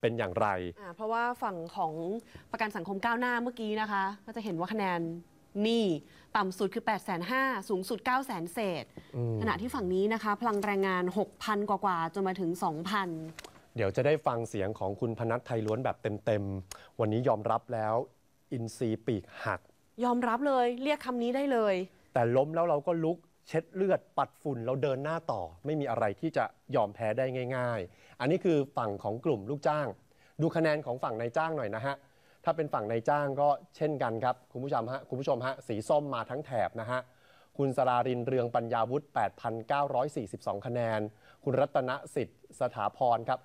เป็นอย่างไรเพราะว่าฝั่งของประกันสังคมก้าวหน้าเมื่อกี้นะคะก็จะเห็นว่าคะแนนหนี้ต่ำสุดคือ 850,000 สูงสุด 900,000 เศษขณะที่ฝั่งนี้นะคะพลังแรงงาน 6,000 กว่าจนมาถึง 2,000 เดี๋ยวจะได้ฟังเสียงของคุณพนัสไทยล้วนแบบเต็มๆวันนี้ยอมรับแล้วอินทรีปีกหักยอมรับเลยเรียกคำนี้ได้เลยแต่ล้มแล้วเราก็ลุกเช็ดเลือดปัดฝุ่นเราเดินหน้าต่อไม่มีอะไรที่จะยอมแพ้ได้ง่ายๆอันนี้คือฝั่งของกลุ่มลูกจ้างดูคะแนนของฝั่งนายจ้างหน่อยนะฮะถ้าเป็นฝั่งนายจ้างก็เช่นกันครับคุณผู้ชมฮะสีส้มมาทั้งแถบนะฮะคุณสรารินเรืองปัญญาวุฒิ 8,942 คะแนนคุณรัตนสิทธิ์สถาพรครับ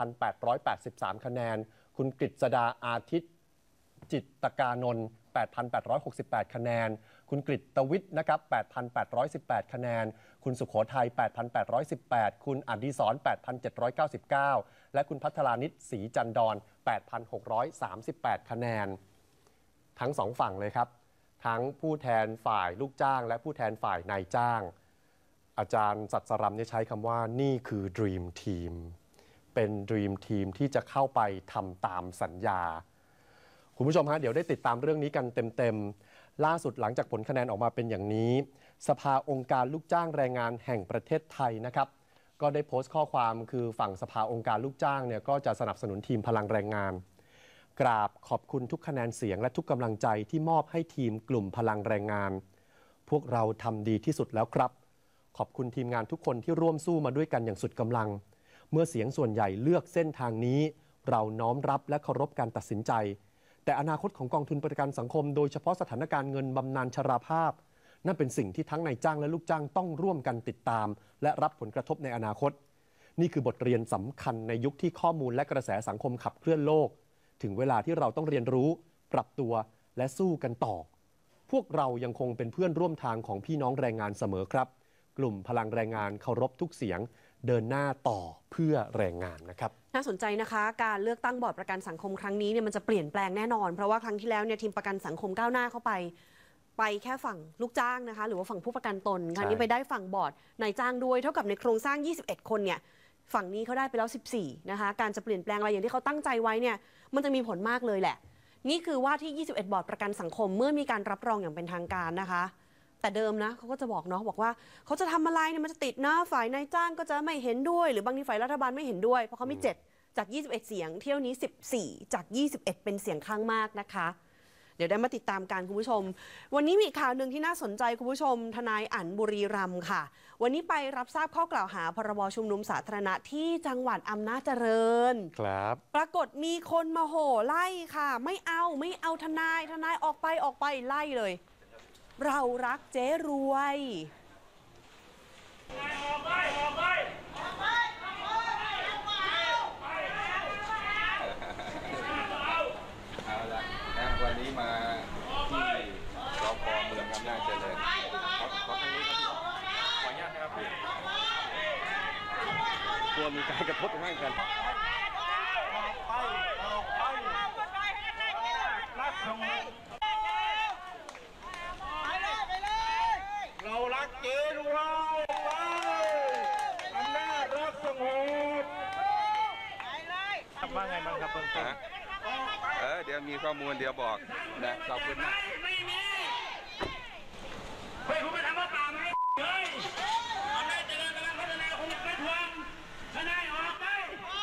8,883 คะแนนคุณกฤษดาอาทิตย์จิตตกานนท์ 8,868 คะแนนคุณกฤษวิทย์นะครับ 8,818 คะแนนคุณสุโขทัย 8,818 คุณอดิศร 8,799 และคุณพัทรานิชศรีจันดร 8,638 คะแนนทั้งสองฝั่งเลยครับทั้งผู้แทนฝ่ายลูกจ้างและผู้แทนฝ่ายนายจ้างอาจารย์ศักดิ์สรำใช้คำว่านี่คือ Dream Team เป็น Dream Team ที่จะเข้าไปทำตามสัญญาคุณผู้ชมฮะเดี๋ยวได้ติดตามเรื่องนี้กันเต็มๆล่าสุดหลังจากผลคะแนนออกมาเป็นอย่างนี้สภาองค์การลูกจ้างแรงงานแห่งประเทศไทยนะครับก็ได้โพสต์ข้อความคือฝั่งสภาองค์การลูกจ้างเนี่ยก็จะสนับสนุนทีมพลังแรงงานกราบขอบคุณทุกคะแนนเสียงและทุกกำลังใจที่มอบให้ทีมกลุ่มพลังแรงงานพวกเราทำดีที่สุดแล้วครับขอบคุณทีมงานทุกคนที่ร่วมสู้มาด้วยกันอย่างสุดกำลังเมื่อเสียงส่วนใหญ่เลือกเส้นทางนี้เราน้อมรับและเคารพการตัดสินใจแต่อนาคตของกองทุนประกันสังคมโดยเฉพาะสถานการณ์เงินบำนาญชราภาพนั่นเป็นสิ่งที่ทั้งนายจ้างและลูกจ้างต้องร่วมกันติดตามและรับผลกระทบในอนาคตนี่คือบทเรียนสำคัญในยุคที่ข้อมูลและกระแสสังคมขับเคลื่อนโลกถึงเวลาที่เราต้องเรียนรู้ปรับตัวและสู้กันต่อพวกเรายังคงเป็นเพื่อนร่วมทางของพี่น้องแรงงานเสมอครับกลุ่มพลังแรงงานเคารพทุกเสียงเดินหน้าต่อเพื่อแรงงานนะครับน่าสนใจนะคะการเลือกตั้งบอร์ดประกันสังคมครั้งนี้เนี่ยมันจะเปลี่ยนแปลงแน่นอนเพราะว่าครั้งที่แล้วเนี่ยทีมประกันสังคมก้าวหน้าเข้าไปแค่ฝั่งลูกจ้างนะคะหรือว่าฝั่งผู้ประกันตนครั้งนี้ไปได้ฝั่งบอร์ดนายจ้างด้วยเท่ากับในโครงสร้าง21คนเนี่ยฝั่งนี้เขาได้ไปแล้ว14นะคะการจะเปลี่ยนแปลงอะไรอย่างที่เขาตั้งใจไว้เนี่ยมันจะมีผลมากเลยแหละนี่คือว่าที่21บอร์ดประกันสังคมเมื่อมีการรับรองอย่างเป็นทางการนะคะแต่เดิมนะเขาก็จะบอกเนาะบอกว่าเขาจะทำอะไรเนี่ยมันจะติดนะฝ่ายนายจ้างก็จะไม่เห็นด้วยหรือบางทีฝ่ายรัฐบาลไม่เห็นด้วยเพราะเขามี7จาก21เสียงเที่ยวนี้14จาก21เป็นเสียงข้างมากนะคะเดี๋ยวได้มาติดตามกันคุณผู้ชมวันนี้มีข่าวหนึ่งที่น่าสนใจคุณผู้ชมทนายอั๋นบุรีรัมย์ค่ะวันนี้ไปรับทราบข้อกล่าวหาพรบชุมนุมสาธารณะที่จังหวัดอำนาจเจริญครับปรากฏมีคนมาโห่ไล่ค่ะไม่เอาทนายออกไปไล่เลยเรารักเจ๊รวยวันนี้มาที่สพ.เมืองอำนาจเจริญขอทางนี้ครับพี่ขออนุญาตนะครับพี่กลัวมีการกระทบกันกันเรารักเจ๊รวยไปอำนาจรักสงบว่าไงบ้างครับเพิ่งเดี๋ยวมีข้อมูลเดี๋ยวบอกนะขอบคุณนะไม่มีเฮ้ยคุณไปทำว่าป่าไหมเฮ้ยอำนาจเจริญกำลังพัฒนาคุณไปทวงทนายออกไป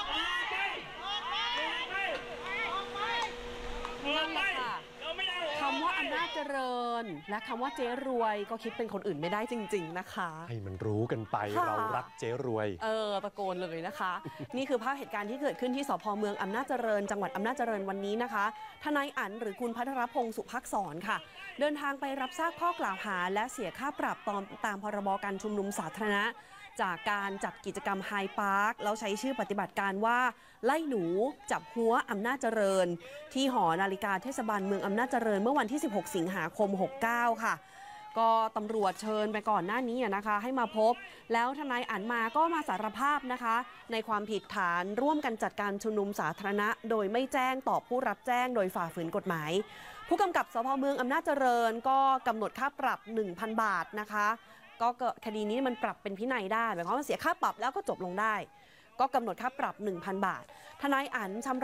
คำว่าอำนาจเจริญและคำว่าเจ๊รวยก็คิดเป็นคนอื่นไม่ได้จริงๆนะคะให้มันรู้กันไปเรารักเจ๊รวยตะโกนเลยนะคะ นี่คือภาพเหตุการณ์ที่เกิดขึ้นที่สพ.เมืองอำนาจเจริญจังหวัดอำนาจเจริญวันนี้นะคะทนายอั๋นหรือคุณพัทรพงศ์สุภักษรค่ะเดินทางไปรับทราบข้อกล่าวหาและเสียค่าปรับตามพรบการชุมนุมสาธารณะจากการจัดกิจกรรมไฮพาร์คแล้วใช้ชื่อปฏิบัติการว่าไล่หนูจับหัวอำนาจเจริญที่หอนาฬิกาเทศบาลเมืองอำนาจเจริญเมื่อวันที่16สิงหาคม69ค่ะก็ตำรวจเชิญไปก่อนหน้านี้นะคะให้มาพบแล้วทนายอั๋นมาก็มาสารภาพนะคะในความผิดฐานร่วมกันจัดการชุมนุมสาธารณะโดยไม่แจ้งต่อผู้รับแจ้งโดยฝ่าฝืนกฎหมายผู้กำกับสพ.เมืองอำนาจเจริญก็กำหนดค่าปรับ 1,000 บาทนะคะก็คดีนี้มันปรับเป็นพินัยได้หมายความว่าเสียค่าปรับแล้วก็จบลงได้ก็กำหนดค่าปรับ 1,000 บาททนายอั๋นชำ